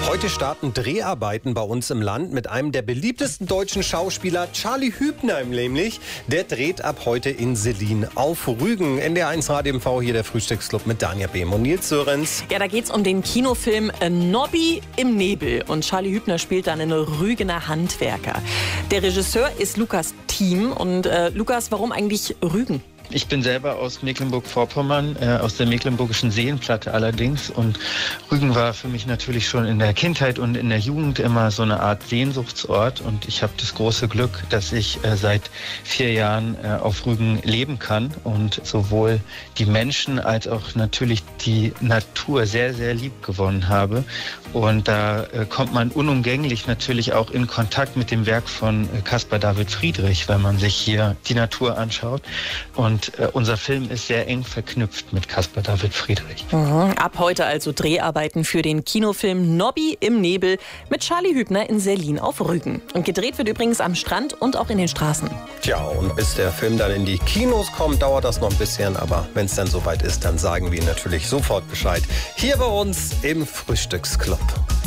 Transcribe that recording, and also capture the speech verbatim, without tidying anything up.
Heute starten Dreharbeiten bei uns im Land mit einem der beliebtesten deutschen Schauspieler, Charlie Hübner nämlich. Der dreht ab heute in Sellin auf Rügen. N D R eins Radio M V, hier der Frühstücksclub mit Danja Behm und Nils Sörenz. Ja, da geht's um den Kinofilm Nobby im Nebel. Und Charlie Hübner spielt dann einen Rügener Handwerker. Der Regisseur ist Lukas Thiem. Und äh, Lukas, warum eigentlich Rügen? Ich bin selber aus Mecklenburg-Vorpommern, äh, aus der Mecklenburgischen Seenplatte allerdings. Und Rügen war für mich natürlich schon in der Kindheit und in der Jugend immer so eine Art Sehnsuchtsort. Und ich habe das große Glück, dass ich äh, seit vier Jahren äh, auf Rügen leben kann und sowohl die Menschen als auch natürlich die Natur sehr, sehr lieb gewonnen habe. Und da äh, kommt man unumgänglich natürlich auch in Kontakt mit dem Werk von äh, Caspar David Friedrich, wenn man sich hier die Natur anschaut. Und Und äh, unser Film ist sehr eng verknüpft mit Caspar David Friedrich. Mhm. Ab heute also Dreharbeiten für den Kinofilm Nobby im Nebel mit Charlie Hübner in Sellin auf Rügen. Und gedreht wird übrigens am Strand und auch in den Straßen. Tja, und bis der Film dann in die Kinos kommt, dauert das noch ein bisschen. Aber wenn es dann soweit ist, dann sagen wir natürlich sofort Bescheid. Hier bei uns im Frühstücksclub.